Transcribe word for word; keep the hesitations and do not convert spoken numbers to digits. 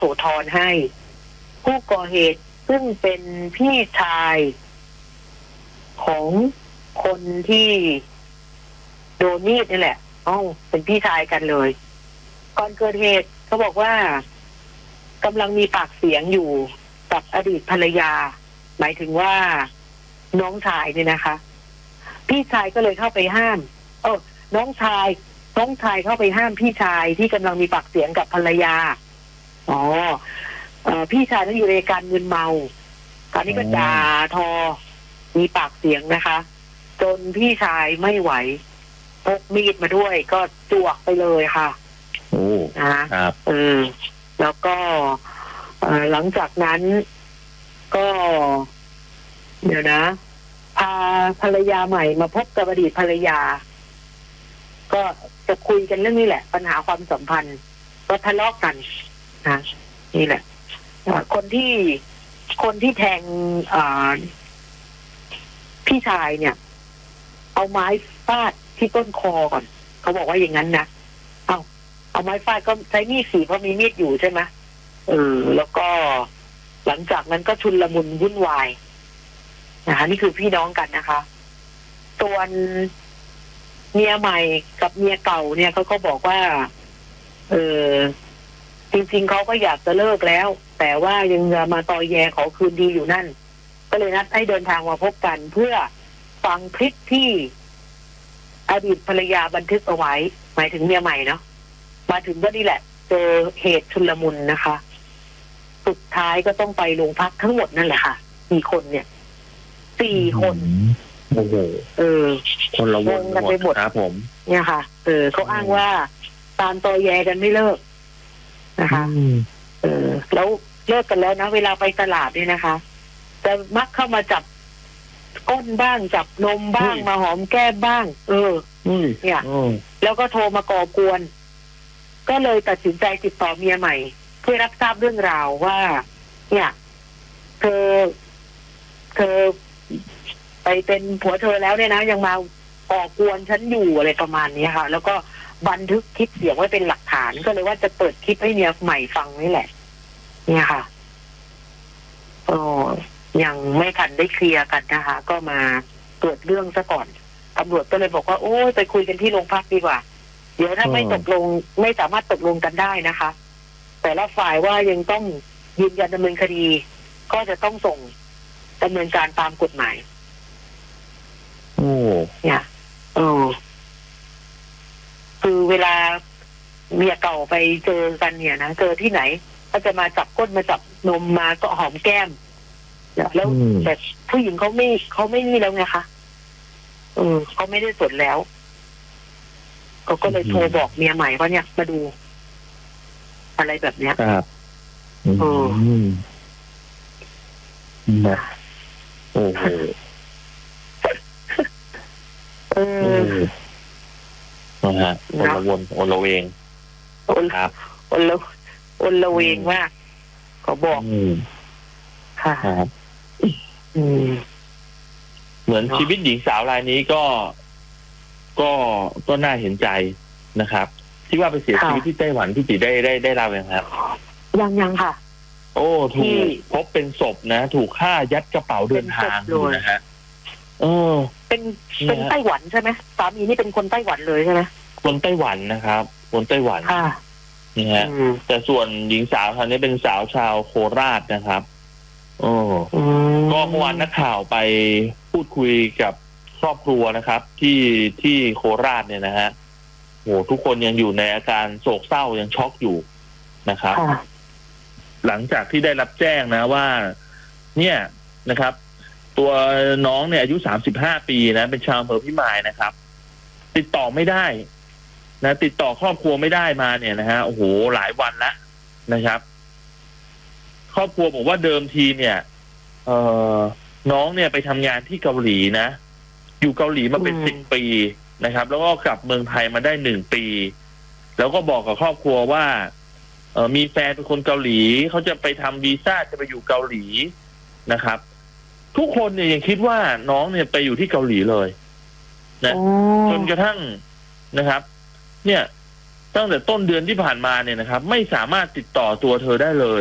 โสธรให้ผู้ก่อเหตุซึ่งเป็นพี่ชายของคนที่โดนมีดนี่แหละอ้าวเป็นพี่ชายกันเลยก่อนเกิดเหตุเขาบอกว่ากำลังมีปากเสียงอยู่กับอดีตภรรยาหมายถึงว่าน้องชายเนี่ยนะคะพี่ชายก็เลยเข้าไปห้ามเออน้องชายน้องชายเข้าไปห้ามพี่ชายที่กำลังมีปากเสียงกับภรรยาอ๋อเอ่อพี่ชายนั้นอยู่ในการมึนเมาคราวนี้ก็ด่าทอมีปากเสียงนะคะจนพี่ชายไม่ไหวพกมีดมาด้วยก็จวกไปเลยค่ะโอ้นะครับเออแล้วก็หลังจากนั้นก็เดี๋ยวนะพาภรรยาใหม่มาพบกับอดีตภรรยาก็จะคุยกันเรื่องนี้แหละปัญหาความสัมพันธ์ก็ทะเลาะกันนะนี่แหละคนที่คนที่แทงพี่ชายเนี่ยเอาไม้ฟาดที่ต้นคอก่อนเขาบอกว่าอย่างนั้นนะเอาเอาไม้ฟาดก็ใช้มีดสีเพราะมีมีดอยู่ใช่ไหมเออแล้วก็หลังจากนั้นก็ชุลมุนวุ่นวายนะคะนี่คือพี่น้องกันนะคะส่วนเมียใหม่กับเมียเก่าเนี่ยเขาก็บอกว่าเออจริงๆเขาก็อยากจะเลิกแล้วแต่ว่ายังมาตอแยขอคืนดีอยู่นั่นก็เลยนัดให้เดินทางมาพบกันเพื่อฟังคลิปที่อดีตภรรยาบันทึกเอาไว้หมายถึงเมียใหม่เนาะมาถึงก็นี่แหละเจอเหตุชุลมุนนะคะสุดท้ายก็ต้องไปโรงพักทั้งหมดนั่นแหละค่ะสี่คนเนี่ยสี่คนโอ้โหเออคนละวงกันไปหมดครับผมเนี่ยค่ะเออเขาอ้างว่าตามตอแยกันไม่เลิกนะคะเออแล้วเลิกกันแล้วนะเวลาไปตลาดเนี่ยนะคะจะมักเข้ามาจับก้นบ้างจับนมบ้างมาหอมแก้มบ้างเออเนี่ยแล้วก็โทรมาก่อกวนก็เลยตัดสินใจติดต่อเมียใหม่เพื่อรับทราบเรื่องราวว่าเนี่ยเธอเธอไปเป็นผัวเธอแล้วเนี่ยนะยังมาก่อกวนฉันอยู่อะไรประมาณนี้ค่ะแล้วก็บันทึกคลิปเสียงไว้เป็นหลักฐานก็เลยว่าจะเปิดคลิปให้เมียใหม่ฟังนี่แหละเนี่ยค่ะก็ยังไม่ทันได้เคลียร์กันนะคะก็มาเกิดเรื่องซะก่อนตำรวจก็เลยบอกว่าโอ้ยไปคุยกันที่โรงพักดีกว่าเดี๋ยวถ้าไม่ตกลงไม่สามารถตกลงกันได้นะคะแต่ละฝ่ายว่ายังต้องยืนยันดำเนินคดีก็จะต้องส่งดำเนินการตามกฎหมายโอ้เนี่ยเออคือเวลาเมียเก่าไปเจอกันเนี่ยนะเจอที่ไหนก็จะมาจับก้นมาจับนมมาก็หอมแก้มแล้วแต่ผู้หญิงเขาไม่เขาไม่นี่แล้วไงคะเออเขาไม่ได้สนแล้วเขาก็เลยโทรบอกเมียใหม่ว่าเนี่ยมาดูอะไรแบบเนี้ยครับโอ้นะโอ้โหเออนะฮะอนละวนอนละเวงครับอนละอนละเวงมากเขาบอกค่ะครับเหมือนชีวิตหญิงสาวรายนี้ก็ก็ก็น่าเห็นใจนะครับที่ว่าไปเสียชีวิตที่ไต้หวันที่ติได้ได้ได้เล่ายังครับยังยังค่ะโอ้ถูกพบเป็นศพนะถูกฆ่ายัดกระเป๋าเดินทางเลยนะฮะเออเป็นเป็นไต้หวันใช่ไหมสามีนี่เป็นคนไต้หวันเลยใช่ไหมคนไต้หวันนะครับคนไต้หวันนี่ฮะแต่ส่วนหญิงสาวคนนี้เป็นสาวชาวโคราชนะครับโอ้ก็เมื่อวานนักข่าวไปพูดคุยกับครอบครัวนะครับ ที่ที่โคราชเนี่ยนะฮะโหทุกคนยังอยู่ในอาการโศกเศร้ายังช็อกอยู่นะครับหลังจากที่ได้รับแจ้งนะว่าเนี่ยนะครับ ตัวน้องเนี่ยอายุสามสิบห้าปีนะเป็นชาวอำเภอพิมายนะครับติดต่อไม่ได้นะติดต่อครอบครัวไม่ได้มาเนี่ยนะฮะโอ้โหหลายวันแล้วนะครับครอบครัวบอกว่าเดิมทีเนี่ยเอ่อน้องเนี่ยไปทำงานที่เกาหลีนะอยู่เกาหลีมาเป็นสิบปีนะครับแล้วก็กลับเมืองไทยมาได้หนึ่งปีแล้วก็บอกกับครอบครัวว่าเอ่อมีแฟนเป็นคนเกาหลีเขาจะไปทำวีซ่าจะไปอยู่เกาหลีนะครับทุกคนเนี่ยยังคิดว่าน้องเนี่ยไปอยู่ที่เกาหลีเลยนะจนกระทั่งนะครับเนี่ยตั้งแต่ต้นเดือนที่ผ่านมาเนี่ยนะครับไม่สามารถติดต่อตัวเธอได้เลย